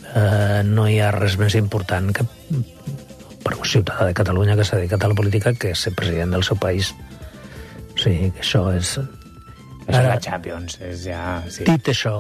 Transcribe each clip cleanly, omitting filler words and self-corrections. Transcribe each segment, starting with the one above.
no hi ha res més important que per un ciutadà de Catalunya que s'ha dedicat a la política que ser president del seu país. O sigui, que això és... Això és la Champions, és ja... Sí. Dit això,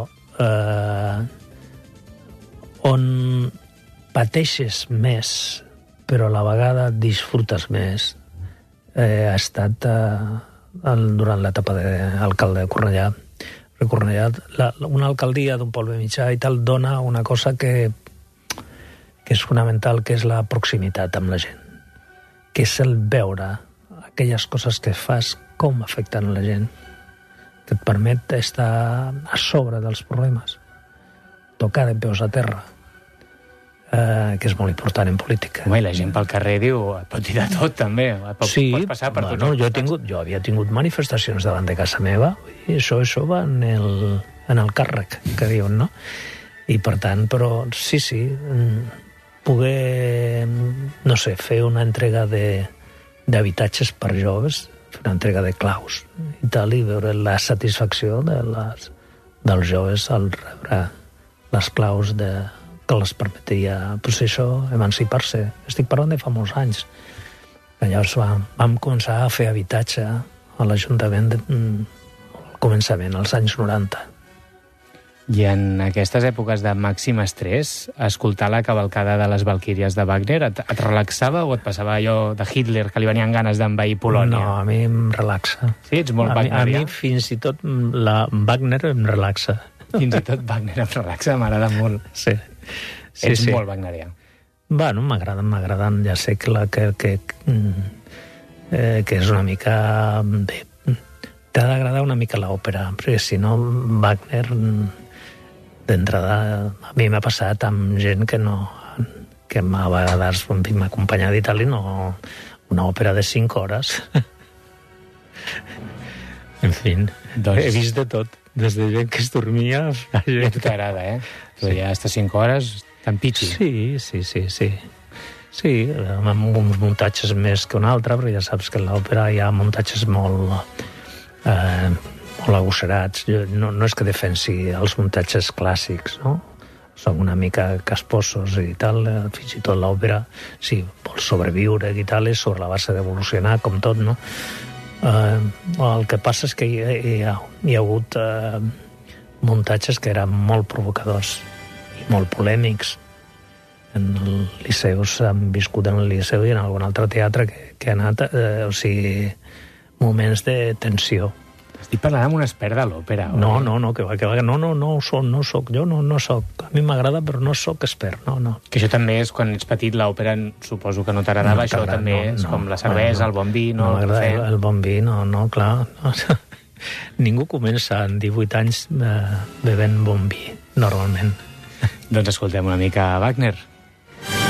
on pateixes més, però a la vegada disfrutes més, ha estat durant l'etapa d'alcalde de Cornellà. Cornellà, una alcaldia d'un poble mitjà i tal dona una cosa que és fonamental, que és la proximitat amb la gent, que és el veure aquelles coses que fas com afecten la gent, que et permet estar a sobre dels problemes, tocar de peus a terra, que és molt important en política. Home, i la gent pel carrer diu, pot dir de tot, també. Sí, pot passar per bueno, jo havia tingut manifestacions davant de casa meva, i això va en el càrrec, que diuen, no? I per tant, però sí, poder, no sé, fer una entrega d'habitatges per joves, fer una entrega de claus i tal, i veure la satisfacció dels joves al rebre les claus que les permetia, doncs això, emancipar-se. Estic parlant de fa molts anys. Llavors vam començar a fer habitatge a l'Ajuntament al començament, als anys 90. I en aquestes èpoques de màxim estrès, escoltar la cavalcada de les Valquíries de Wagner et relaxava o et passava allò de Hitler, que li venien ganes d'envair Polònia? No, a mi em relaxa. Sí, ets molt wagnerià? A mi fins i tot la Wagner em relaxa. Fins i tot Wagner em relaxa, m'agrada molt. Sí. Ets molt wagnerià. Bueno, m'agraden, ja sé que és una mica... T'ha d'agradar una mica l'òpera, perquè si no, Wagner, d'entrada, a mi m'ha passat amb gent que a vegades m'ha acompanyat i tal, i no una òpera de 5 hores. En fi, he vist de tot, des de gent que es dormia... I a tu t'agrada, Però ja està 5 hores, tan pitxi. Sí, amb uns muntatges més que un altre, però ja saps que a l'òpera hi ha muntatges molt agosserats. No és que defensi els muntatges clàssics, no? Són una mica casposos i tal, fins i tot l'òpera, si vol sobreviure i tal, és sobre la base d'evolucionar, com tot, no? El que passa és que hi ha hagut muntatges que eren molt provocadors i molt polèmics. En el Liceu s'han viscut en el Liceu i en algun altre teatre que ha anat, moments de tensió. Estic parlant amb un expert de l'òpera. No, que va, no soc, jo no soc. A mi m'agrada, però no soc expert, no. Que això també és, quan ets petit, l'òpera suposo que no t'agradava, això també és com la cervesa, el bon vi, no? No m'agrada el bon vi, no, clar. Ningú comença en 18 anys bevent bon vi, normalment. Doncs escoltem una mica Wagner.